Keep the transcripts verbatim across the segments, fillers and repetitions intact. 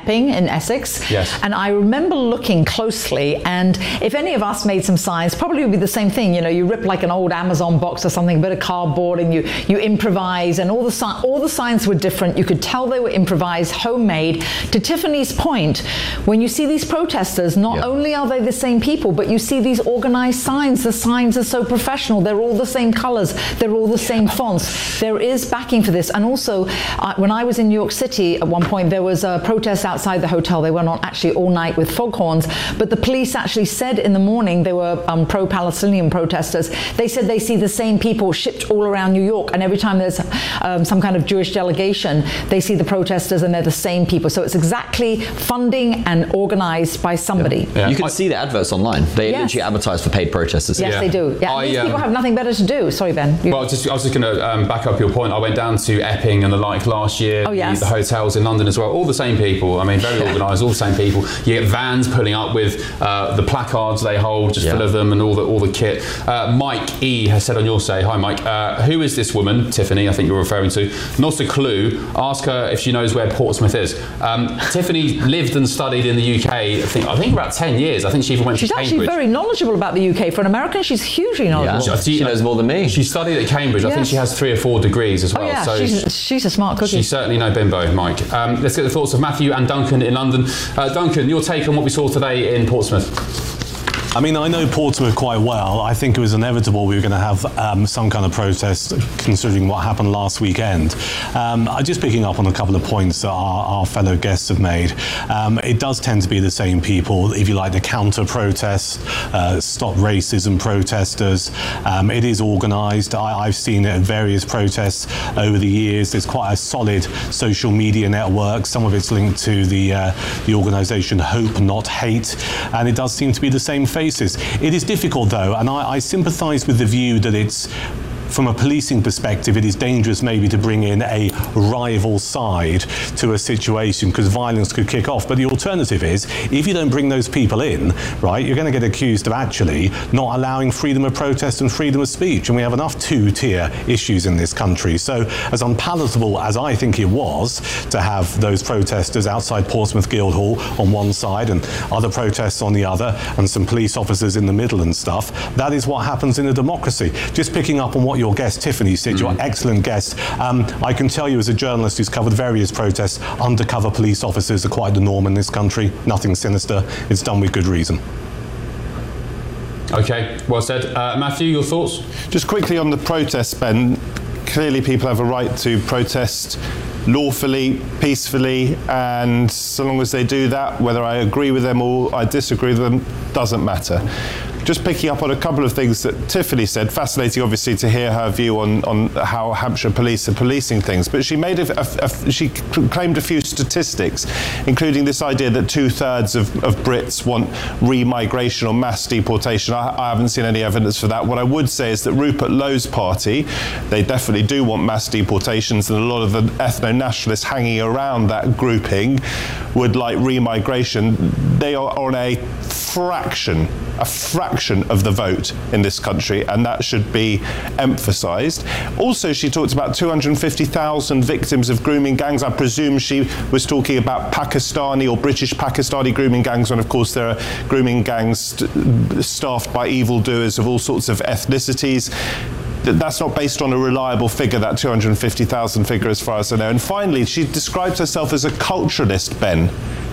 Epping in Essex. Yes. And I remember looking closely, and if any of us made some signs, probably would be the same thing. You know, you rip like an old Amazon box or something, a bit of cardboard, and you you improvise, and all the si- all the signs were different. You could tell they were improvised, homemade. To Tiffany's point, when you see these protesters, not yeah. only are they the same people, but you see these organized signs. The signs are so professional. They're all the same colors. They're all the same fonts. There is backing for this. And also, uh, when I was in New York City at one point, there was a protest outside the hotel. They went on actually all night with foghorns, but the police actually said in the morning, they were um, pro-Palestinian protesters, they said they see the same people shipped all around New York, and every time there's um, some kind of Jewish delegation, they see the protesters and they're the same people. So it's exactly funding and organized by somebody. Yeah. Yeah. You can I, see the adverts online. They yes. literally advertise for paid protesters. Yes, yeah. they do. Yeah, I, these um, people have nothing better to do. Sorry, Ben. You... Well, just, I was just going to um, back up your point. I went down to Epping and the like last year, oh, yes. the, the hotels in London as well, all the same people. I mean, very organised, all the same people. You get vans pulling up with uh, the placards they hold, just yeah. full of them, and all the all the kit. Uh, Mike E has said on your say, hi Mike, uh, who is this woman, Tiffany, I think you're referring to? Not a clue. Ask her if she knows where Portsmouth is. Um, Tiffany lived and studied in the U K, I think, I think about ten years. I think she even went she's to Cambridge. She's actually very knowledgeable about the U K. For an American, she's hugely knowledgeable. Yeah. She, she knows more than me. She studied at Cambridge. Yes. I think she has three or four degrees as well. Oh, yeah. So she's, she's a smart cookie. She's certainly no bimbo, Mike. Um, let's get the thoughts of Matthew and Duncan in London. Uh, Duncan, your take on what we saw today in Portsmouth? I mean, I know Portsmouth quite well. I think it was inevitable we were going to have um, some kind of protest, considering what happened last weekend. Um, I'm just picking up on a couple of points that our, our fellow guests have made. Um, it does tend to be the same people, if you like, the counter-protests, uh, stop racism protesters. Um, it is organised. I've seen it at various protests over the years. There's quite a solid social media network. Some of it's linked to the, uh, the organisation Hope Not Hate, and it does seem to be the same faces. It is difficult, though, and I, I sympathise with the view that it's, from a policing perspective, it is dangerous maybe to bring in a rival side to a situation because violence could kick off. But the alternative is, if you don't bring those people in, right, you're going to get accused of actually not allowing freedom of protest and freedom of speech. And we have enough two-tier issues in this country. So as unpalatable as I think it was to have those protesters outside Portsmouth Guildhall on one side and other protests on the other and some police officers in the middle and stuff, that is what happens in a democracy. Just picking up on what your guest Tiffany said, mm. your excellent guest. Um, I can tell you as a journalist who's covered various protests, undercover police officers are quite the norm in this country. Nothing sinister. It's done with good reason. Okay, well said. Uh, Matthew, your thoughts? Just quickly on the protests, Ben. Clearly people have a right to protest lawfully, peacefully, and so long as they do that, whether I agree with them or I disagree with them, doesn't matter. Just picking up on a couple of things that Tiffany said, fascinating obviously to hear her view on, on how Hampshire police are policing things, but she made a, a, a, she claimed a few statistics, including this idea that two-thirds of, of Brits want remigration or mass deportation. I, I haven't seen any evidence for that. What I would say is that Rupert Lowe's party, they definitely do want mass deportations, and a lot of the ethno-nationalists hanging around that grouping would like remigration. They are on a fraction, a fraction of the vote in this country, and that should be emphasised. Also, she talked about two hundred fifty thousand victims of grooming gangs. I presume she was talking about Pakistani or British Pakistani grooming gangs, when of course there are grooming gangs st- staffed by evildoers of all sorts of ethnicities. That's not based on a reliable figure, that two hundred fifty thousand figure, as far as I know. And finally, she describes herself as a culturalist, Ben.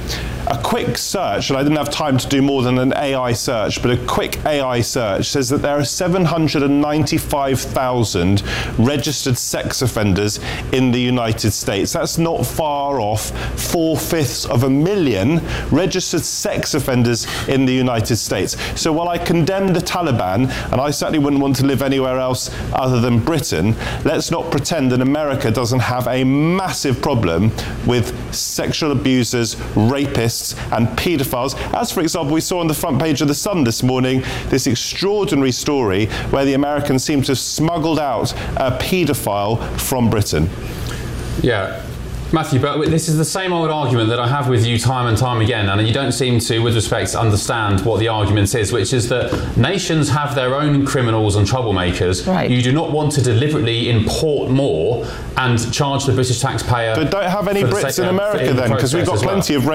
A quick search, and I didn't have time to do more than an A I search, but a quick A I search says that there are seven hundred ninety-five thousand registered sex offenders in the United States. That's not far off four-fifths of a million registered sex offenders in the United States. So while I condemn the Taliban, and I certainly wouldn't want to live anywhere else other than Britain, let's not pretend that America doesn't have a massive problem with sexual abusers, rapists, and paedophiles. As, for example, we saw on the front page of The Sun this morning, this extraordinary story where the Americans seem to have smuggled out a paedophile from Britain. Yeah. Matthew, but this is the same old argument that I have with you time and time again, and you don't seem to, with respect, understand what the argument is, which is that nations have their own criminals and troublemakers. Right. You do not want to deliberately import more and charge the British taxpayer. But don't have any Brits in America then, because we've got plenty of